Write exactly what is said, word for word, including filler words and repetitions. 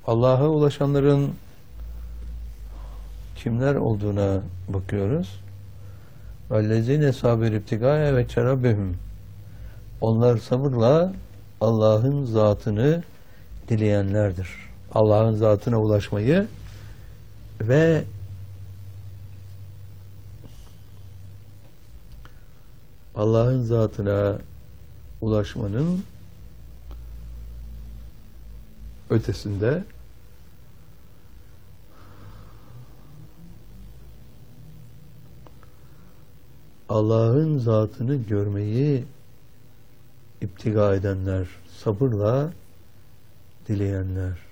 Allah'a ulaşanların kimler olduğuna bakıyoruz. وَالَّذِينَ صَابِرُ ابْتِغَاءَ وَجْهِ رَبِّهِمْ. Onlar sabırla Allah'ın zatını dileyenlerdir. Allah'ın zatına ulaşmayı ve Allah'ın zatına ulaşmanın ötesinde Allah'ın zatını görmeyi iptiga edenler, sabırla dileyenler.